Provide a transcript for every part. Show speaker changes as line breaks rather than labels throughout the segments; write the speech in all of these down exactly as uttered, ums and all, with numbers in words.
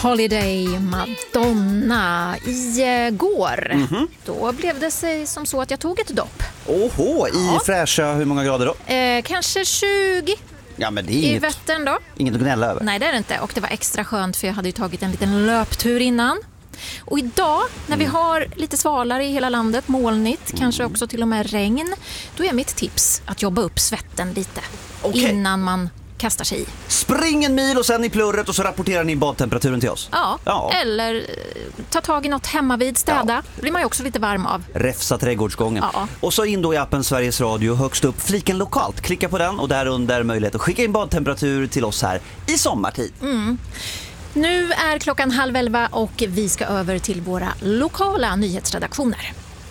Holiday, Madonna. Igår,
mm-hmm.
då blev det sig som så att jag tog ett dopp.
Oho, i ja. fräscha, hur många grader då?
Eh, kanske tjugo.
Ja, men det är
I
inget,
Vättern då.
Inget att gnälla över.
Nej, det är det inte. Och det var extra skönt för jag hade ju tagit en liten löptur innan. Och idag, när vi har lite svalare i hela landet, molnigt, mm. kanske också till och med regn, då är mitt tips att jobba upp svetten lite okay. innan man kastar sig i.
Spring en mil och sen i plurret och så rapporterar ni badtemperaturen till oss.
Ja, ja. Eller ta tag i något hemma vid städa. Ja. Det blir man ju också lite varm av.
Räfsa trädgårdsgången. Ja. Och så in då i appen Sveriges Radio högst upp fliken lokalt. Klicka på den och där under möjlighet att skicka in badtemperatur till oss här i sommartid.
Mm. Nu är klockan halv elva och vi ska över till våra lokala nyhetsredaktioner.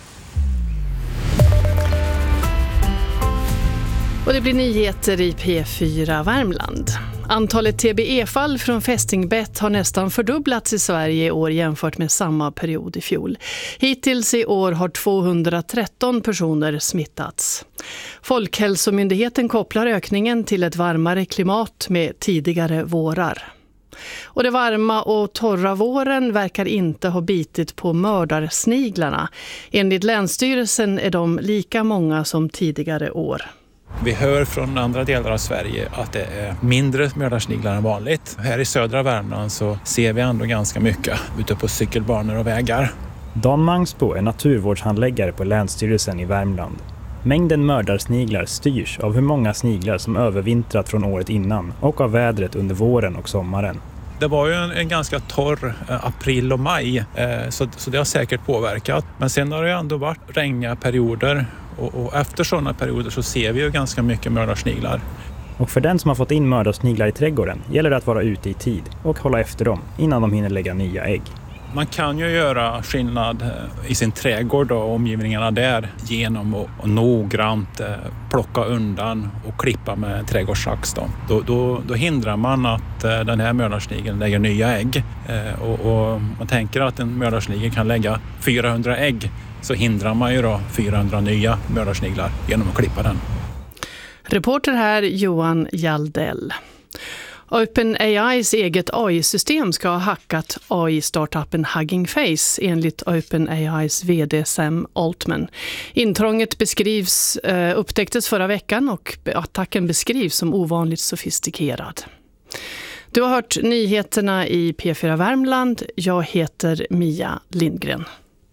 Och det blir nyheter i P fyra Värmland. Antalet T B E-fall från fästingbett har nästan fördubblats i Sverige i år jämfört med samma period i fjol. Hittills i år har tvåhundratretton personer smittats. Folkhälsomyndigheten kopplar ökningen till ett varmare klimat med tidigare vårar. Och det varma och torra våren verkar inte ha bitit på mördarsniglarna. Enligt Länsstyrelsen är de lika många som tidigare år.
Vi hör från andra delar av Sverige att det är mindre mördarsniglar än vanligt. Här i södra Värmland så ser vi ändå ganska mycket ute på cykelbanor och vägar.
Dan Mangsbo är naturvårdshandläggare på Länsstyrelsen i Värmland. Mängden mördarsniglar styrs av hur många sniglar som övervintrat från året innan och av vädret under våren och sommaren.
Det var ju en, en ganska torr eh, april och maj eh, så, så det har säkert påverkat. Men sen har det ju ändå varit regniga perioder och, och efter sådana perioder så ser vi ju ganska mycket mördarsniglar.
Och för den som har fått in mördarsniglar i trädgården gäller det att vara ute i tid och hålla efter dem innan de hinner lägga nya ägg.
Man kan ju göra skillnad i sin trädgård och omgivningarna där genom att noggrant plocka undan och klippa med trädgårdssax. Då. Då, då, då hindrar man att den här mördarsnigeln lägger nya ägg. Och, och man tänker att en mördarsnigel kan lägga fyrahundra ägg, så hindrar man ju då fyrahundra nya mördarsniglar genom att klippa den.
Reporter här Johan Jaldell. OpenAIs eget A I-system ska ha hackat A I-startupen Hugging Face enligt OpenAIs vd Sam Altman. Intrånget beskrivs, upptäcktes förra veckan och attacken beskrivs som ovanligt sofistikerad. Du har hört nyheterna i P fyra Värmland. Jag heter Mia Lindgren.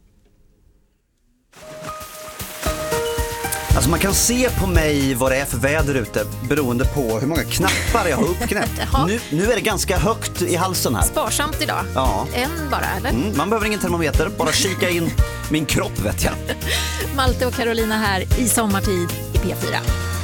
Alltså man kan se på mig vad det är för väder ute beroende på hur många knappar jag har uppknäppt. nu, nu är det ganska högt i halsen här.
Sparsamt idag.
Ja.
En bara, eller?
Mm, man behöver ingen termometer, bara kika in min kropp, vet jag.
Malte och Carolina här i sommartid i P fyra.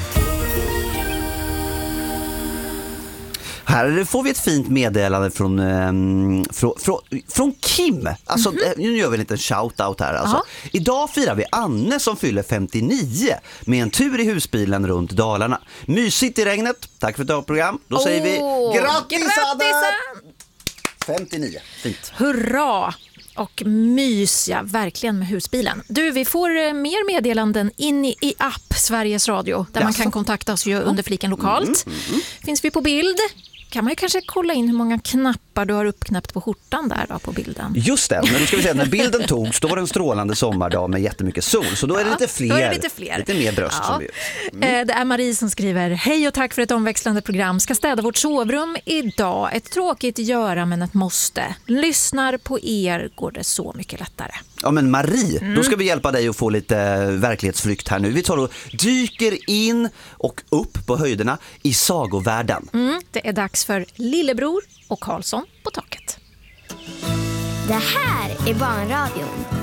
Här får vi ett fint meddelande från, um, från, från, från Kim. Alltså, mm-hmm. Nu gör vi en liten shout-out här. Alltså. Idag firar vi Anne som fyller femtionio med en tur i husbilen runt Dalarna. Mysigt i regnet. Tack för ett dagprogram. Då oh, säger vi grattis,
grattis
Anne! femtionio. Fint.
Hurra! Och mysja verkligen med husbilen. Du, vi får mer meddelanden in i, i app Sveriges Radio där Jaså. Man kan kontakta oss ju under fliken lokalt. Mm, mm, mm. Finns vi på bild? Kan man ju kanske kolla in hur många knappar du har uppknäppt på skjortan där då, på bilden.
Just det, men då ska vi säga att när bilden togs då var det en strålande sommardag med jättemycket sol. Så då är det, ja, lite, fler,
då är det lite fler.
Lite mer bröst.
Ja.
Som vi, mm.
Det är Marie som skriver: hej och tack för ett omväxlande program. Ska städa vårt sovrum idag. Ett tråkigt göra men ett måste. Lyssnar på er går det så mycket lättare.
Ja men Marie, mm. då ska vi hjälpa dig att få lite verklighetsflykt här nu. Vi tar och dyker in och upp på höjderna i sagovärlden.
Mm, det är dags för Lillebror och Karlsson på taket.
Det här är Barnradion.